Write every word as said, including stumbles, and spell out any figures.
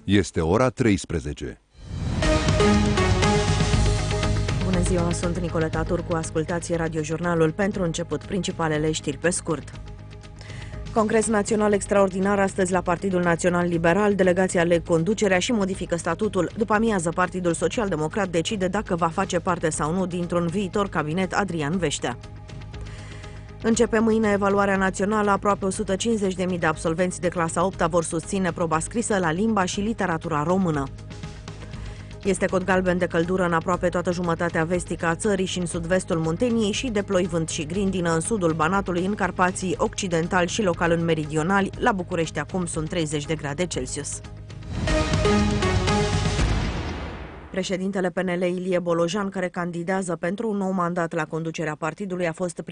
Este ora treisprezece. Bună ziua, sunt Nicoleta Turcu, ascultați radiojurnalul. Pentru început, principalele știri pe scurt. Congres Național extraordinar astăzi la Partidul Național Liberal. Delegația aleg conducerea și modifică statutul. După amiază, Partidul Social Democrat decide dacă va face parte sau nu dintr-un viitor cabinet Adrian Veștea. Începe mâine evaluarea națională. Aproape o sută cincizeci de mii de absolvenți de clasa a opta vor susține proba scrisă la limba și literatura română. Este cod galben de căldură în aproape toată jumătatea vestică a țării și în sud-vestul Munteniei și de ploi, vânt și grindină în sudul Banatului, în Carpații occidentali și local în meridionali. La București acum sunt treizeci de grade Celsius. Președintele P N L Ilie Bolojan, care candidează pentru un nou mandat la conducerea partidului, a fost